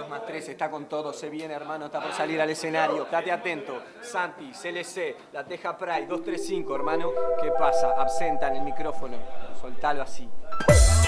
más 3 está con todo, se viene, hermano, está por salir al escenario. Estate atento. Santi, CLC, La Teja Pride, 235, hermano. ¿Qué pasa? Absenta en el micrófono. Soltalo así.